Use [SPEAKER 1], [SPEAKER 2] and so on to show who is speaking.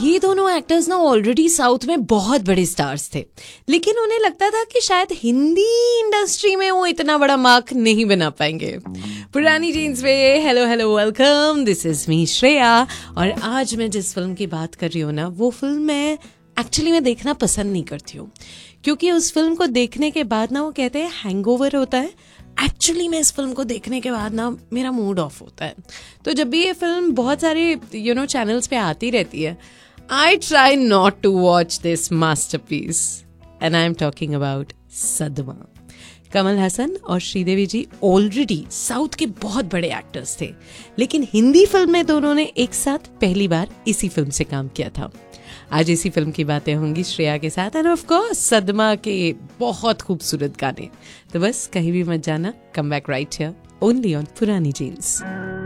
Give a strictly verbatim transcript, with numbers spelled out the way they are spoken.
[SPEAKER 1] ये दोनों एक्टर्स ना ऑलरेडी साउथ में बहुत बड़े स्टार्स थे, लेकिन उन्हें लगता था कि शायद हिंदी इंडस्ट्री में वो इतना बड़ा मार्क नहीं बना पाएंगे। पुरानी जीन्स पे hello hello welcome, this is me Shreya. और आज मैं जिस फिल्म की बात कर रही हूँ ना, वो फिल्म मैं एक्चुअली मैं देखना पसंद नहीं करती हूँ, क्योंकि उस फिल्म को देखने के बाद ना वो कहते हैं हैंगओवर होता है। एक्चुअली मैं इस फिल्म को देखने के बाद ना मेरा मूड ऑफ होता है। तो जब भी ये फिल्म बहुत सारे यू नो चैनल्स पे आती रहती है, I try not to watch this masterpiece and I am talking about सदमा। कमल हसन और श्रीदेवी जी ऑलरेडी साउथ के बहुत बड़े एक्टर्स थे, लेकिन हिंदी फिल्म में दोनों ने एक साथ पहली बार इसी फिल्म से काम किया था। आज इसी फिल्म की बातें होंगी श्रेया के साथ एंड ऑफ कोर्स सदमा के बहुत खूबसूरत गाने। तो बस कहीं भी मत जाना, come back right here only on पुरानी जीन्स।